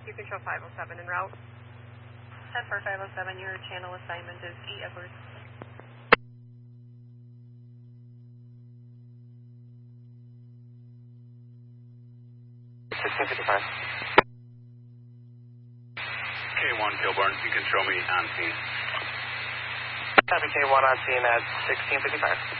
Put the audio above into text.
2 Control 507 en route. 10-4-507, your channel assignment is E. Edwards. K1 Kilburn, you can show me on scene. Copy K1 on scene at 1655.